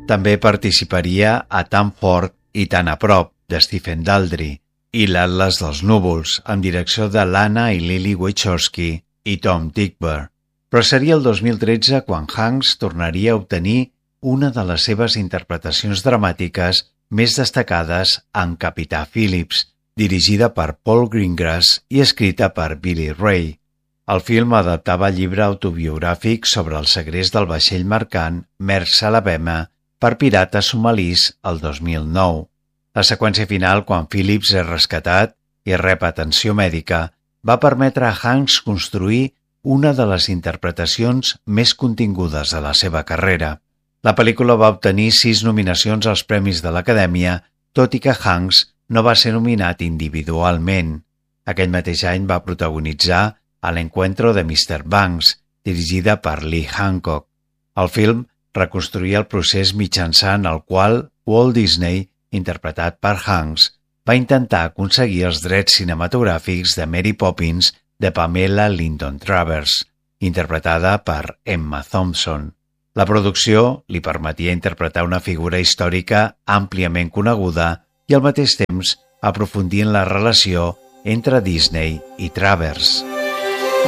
També participaria a Tan fort i tan a prop, de Stephen Daldry, i L'Atlas dels núvols, amb direcció de Lana i Lily Wachowski i Tom Tykwer. Però seria el 2013 quan Hanks tornaria a obtenir una de les seves interpretacions dramàtiques més destacades en Capità Phillips, dirigida per Paul Greengrass i escrita per Billy Ray. El film adaptava el llibre autobiogràfic sobre el segrest del vaixell mercant Maersk Alabama per pirates somalis el 2009. La seqüència final, quan Phillips és rescatat i rep atenció mèdica, va permetre a Hanks construir una de les interpretacions més contingudes de la seva carrera. La pel·lícula va obtenir 6 nominacions als Premis de l'Acadèmia, tot i que Hanks no va ser nominat individualment. Aquell mateix any va protagonitzar a l'Encuentro de Mr. Banks, dirigida per Lee Hancock. El film reconstruïa el procés mitjançant el qual Walt Disney, interpretat per Hanks, va intentar aconseguir els drets cinematogràfics de Mary Poppins de Pamela Lyndon Travers, interpretada per Emma Thompson. La producció li permetia interpretar una figura històrica àmpliament coneguda i al mateix temps aprofundir en la relació entre Disney i Travers.